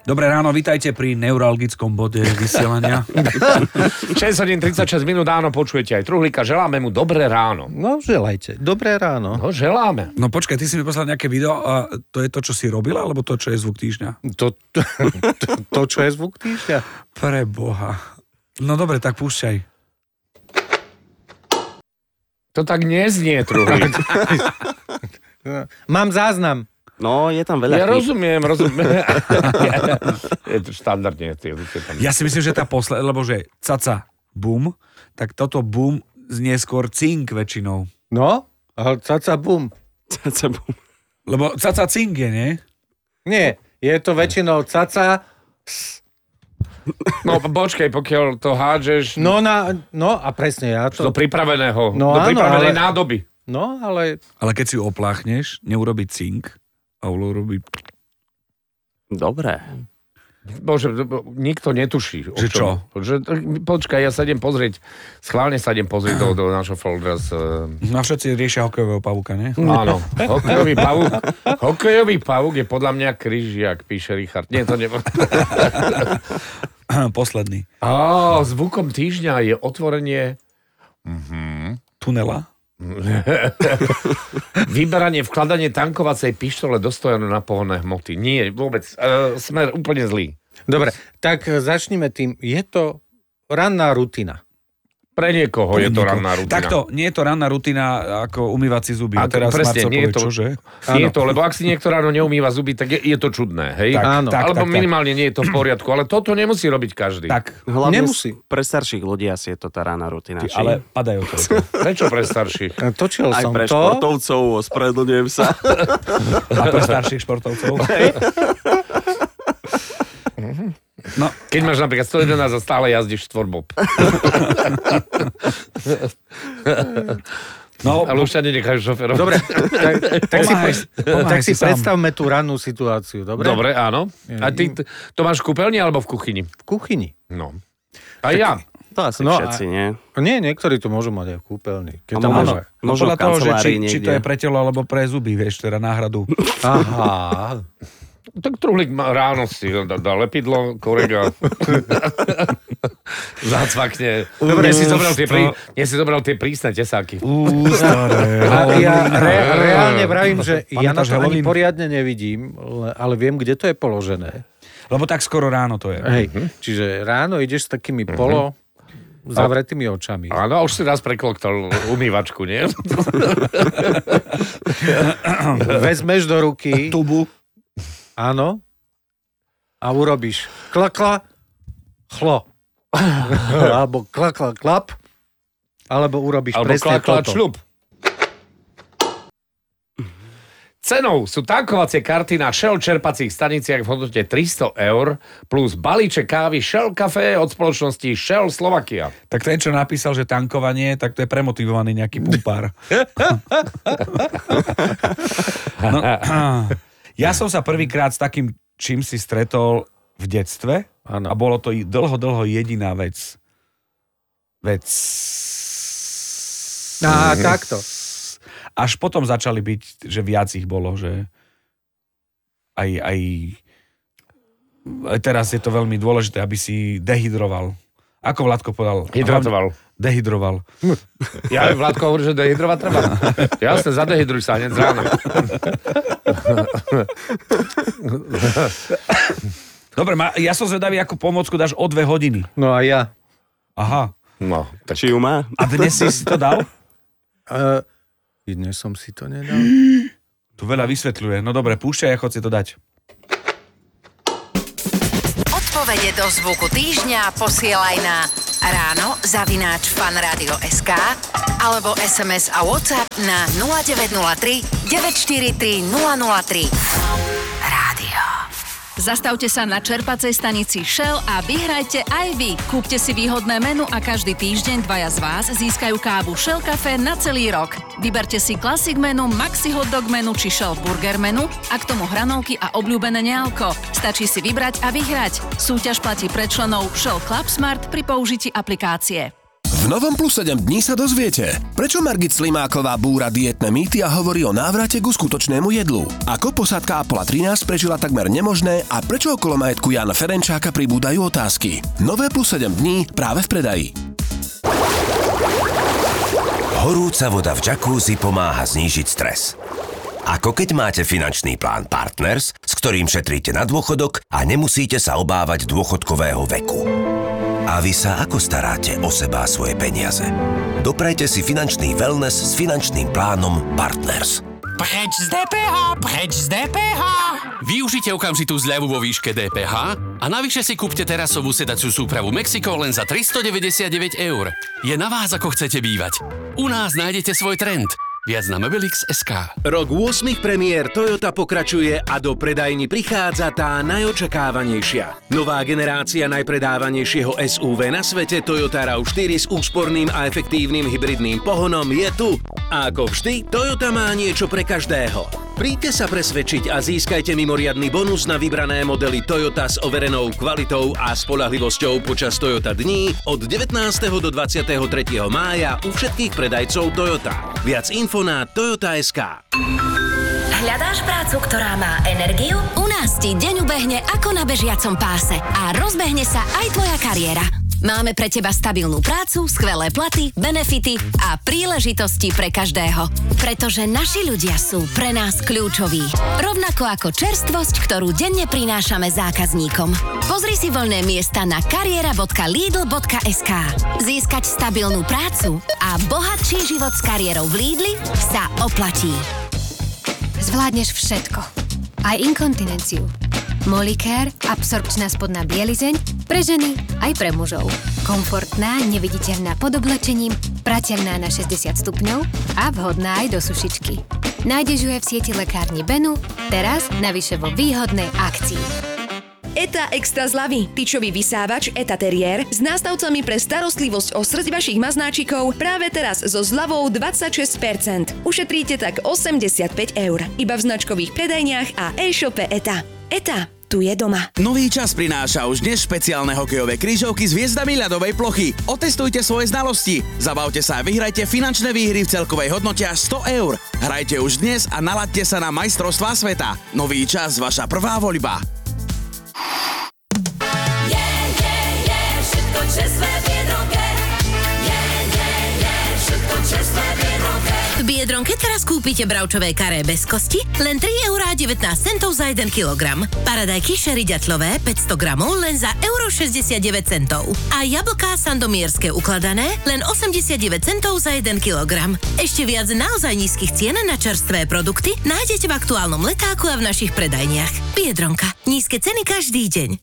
Dobré ráno, vítajte pri neuralgickom bode vysielania. 6 hodín 36 minút, áno, počujete aj Truhlíka. Želáme mu dobré ráno. No, želajte. Dobré ráno. No, želáme. No počkaj, ty si mi poslal nejaké video a to je to, čo si robila, alebo to, čo je zvuk týždňa? To čo je zvuk týždňa? Pre Boha. No dobre, tak púšťaj. To tak neznie, Truhlík. Mám záznam. No, je tam veľa Ja rozumiem. Je to štandardne. Ja si myslím, že tá lebo že caca bum, tak toto bum znie skôr cink väčšinou. No, ale caca bum. Lebo caca cink je, nie? Nie, je to väčšinou caca... No, počkej, pokiaľ to hádžeš No a presne ja to... do pripraveného, No, do áno, pripravenej ale- nádoby. No, ale... Ale keď si ju opláchneš, neurobi cink a urobí... Dobre. Bože, nikto netuší. Že čo? Počkaj, ja sa idem pozrieť, schválne sa idem pozrieť do našho foldera s... No všetci riešia hokejového pavúka, nie? Áno, hokejový pavúk je podľa mňa kryžiak, píše Richard. Nie, to nebolo. Posledný. Zvukom týždňa je otvorenie Tunela. vyberanie, vkladanie tankovacej pištole do stojanu na pohonné hmoty. Nie, vôbec. Smer úplne zlý. Dobre, tak začnime tým. Je to ranná rutina. Pre niekoho je to ranná rutina. Takto, nie je to ranná rutina ako umývať si zuby. A teraz presne, Marcel nie je povie, to, čože? Nie je to, lebo ak si niekto ráno neumýva zuby, tak je to čudné, hej? Tak, Áno. Alebo minimálne nie je to v poriadku, ale toto nemusí robiť každý. Tak, Hlavne Nemusí. pre starších ľudí asi je to tá rána rutina. či? ale padajú to. Prečo pre starších? Točil Aj som pre to. športovcov, ospravedlňujem sa. A pre starších športovcov. No, Keď máš napríklad 111 a stále jazdíš štvorbob. no Ale už ťa nenechajú šoferov. Dobre, tak si sám. predstavme tú rannú situáciu, dobre? Dobre, áno. A ty to máš v kúpeľni alebo v kuchyni? V kuchyni. No. A ja. To asi No všetci, nie? Nie, niektorí to môžu mať aj v kúpeľni. Keď A tam možno- máš... no Možno podľa v toho, že kancelárii či to niekde. je pre telo alebo pre zuby, vieš, teda náhradu. Aha. Tak Truhlík ráno si dá lepidlo, korega. Zacvakne. Dobre, si zobral tie prísne tesáky. Staré. A ja reálne vravím, že ja na Pamätáš to ani Halloween? poriadne nevidím, ale viem, kde to je položené. Lebo tak skoro ráno to je. Hej, čiže ráno ideš s takými polo zavretými očami. Áno, a už si raz prekloktal umývačku, nie? Vezmeš do ruky, Tubu. áno, a urobíš klakla, chlo. Alebo klakla, klap, alebo urobíš Alebo presne klakla toto. čľub. Cenou sú tankovacie karty na Shell čerpacích staniciach v hodnote 300 eur plus balíček kávy Shell Café od spoločnosti Shell Slovakia. Tak ten, čo napísal, že tankovanie, tak to je premotivovaný nejaký pumpár. No, ja som sa prvýkrát s takým čím si stretol v detstve Áno. a bolo to dlho jediná vec. Takto. Až potom začali byť, že viac ich bolo, že aj teraz je to veľmi dôležité, aby si dehydroval. Ako Vládko povedal? Hydratoval. Dehydroval. Ja Vládko hovorí, že dehydrovať treba. Jasne, zadehydruj sa hneď z rána. Dobre, ja som zvedavý, akú pomôcku dáš o 2 hodiny. No a ja. Aha. No, tak Či ju má? A dnes si to dal? Dnes som si to nedal. Tu veľa vysvetľuje. No dobre, púšťaj a chod si to dať. Odpovede do zvuku týždňa posielaj na ráno@fanradio.sk alebo SMS a WhatsApp na 0903 943 003. Rádio. Zastavte sa na čerpacej stanici Shell a vyhrajte aj vy. Kúpte si výhodné menu a každý týždeň dvaja z vás získajú kávu Shell Café na celý rok. Vyberte si Classic menu, Maxi Hot Dog menu či Shell Burger menu a k tomu hranolky a obľúbené nealko. Stačí si vybrať a vyhrať. Súťaž platí pre členov Shell Club Smart pri použití aplikácie. V novom Plus 7 dní sa dozviete, prečo Margit Slimáková búra dietné mýty a hovorí o návrate ku skutočnému jedlu. Ako posádka Apollo 13 prežila takmer nemožné a prečo okolo majetku Jána Ferenčáka pribúdajú otázky. Nové Plus 7 dní práve v predaji. Horúca voda v jacuzzi pomáha znížiť stres. Ako keď máte finančný plán Partners, s ktorým šetríte na dôchodok a nemusíte sa obávať dôchodkového veku. A vy sa ako staráte o seba a svoje peniaze? Doprajte si finančný wellness s finančným plánom Partners. Preč z DPH, preč z DPH! Využite okamžitú zľavu vo výške DPH a navyše si kúpte terasovú sedaciu súpravu Mexico len za 399 €. Je na vás, ako chcete bývať. U nás nájdete svoj trend. Viac na Mobilix.sk. Rok 8 premiér Toyota pokračuje a do predajní prichádza tá najočakávanejšia. Nová generácia najpredávanejšieho SUV na svete Toyota RAV4 s úsporným a efektívnym hybridným pohonom je tu. A ako vždy, Toyota má niečo pre každého. Príďte sa presvedčiť a získajte mimoriadny bonus na vybrané modely Toyota s overenou kvalitou a spoľahlivosťou počas Toyota dní od 19. do 23. mája u všetkých predajcov Toyota. Viac info na toyota.sk. Hľadáš prácu, ktorá má energiu? U nás ti deň ubehne ako na bežiacom páse a rozbehne sa aj tvoja kariéra. Máme pre teba stabilnú prácu, skvelé platy, benefity a príležitosti pre každého. Pretože naši ľudia sú pre nás kľúčoví. Rovnako ako čerstvosť, ktorú denne prinášame zákazníkom. Pozri si voľné miesta na kariera.lidl.sk. Získať stabilnú prácu a bohatší život s kariérou v Lidli sa oplatí. Zvládneš všetko. Aj inkontinenciu. Molicare, absorpčná spodná bielizeň, pre ženy aj pre mužov. Komfortná, neviditeľná pod oblečením, prateľná na 60 stupňov a vhodná aj do sušičky. Nájdeš ju aj v sieti lekárni Benu, teraz navyše vo výhodnej akcii. ETA Extra zľavy. Tyčový vysávač ETA Terrier s nástavcami pre starostlivosť o srdť vašich maznáčikov práve teraz so zľavou 26%. Ušetríte tak 85 €. Iba v značkových predajniach a e-shope ETA. ETA. Tu je doma. Nový čas prináša už dnes špeciálne hokejové krížovky s hviezdami ľadovej plochy. Otestujte svoje znalosti. Zabavte sa a vyhrajte finančné výhry v celkovej hodnote až 100 €. Hrajte už dnes a nalaďte sa na majstrovstvá sveta. Nový čas, vaša prvá voľba. V Biedronke teraz kúpite bravčové karé bez kosti len 3,19 € za 1 kilogram. Paradajky šery ďatľové 500 gramov len za 1,69 €. A jablká sandomierské ukladané len 89 centov za 1 kilogram. Ešte viac naozaj nízkych cien na čerstvé produkty nájdete v aktuálnom letáku a v našich predajniach. Biedronka. Nízke ceny každý deň.